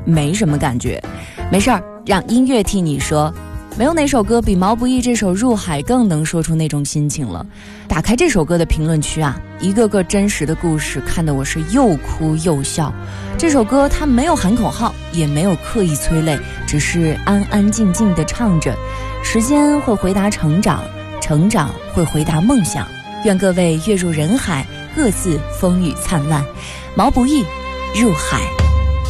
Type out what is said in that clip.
没什么感觉。没事儿，让音乐替你说。没有哪首歌比毛不易这首《入海》更能说出那种心情了。打开这首歌的评论区啊，一个个真实的故事看得我是又哭又笑。这首歌它没有喊口号，也没有刻意催泪，只是安安静静地唱着。时间会回答成长，成长会回答梦想。愿各位跃入人海，各自风雨灿烂。毛不易，入海。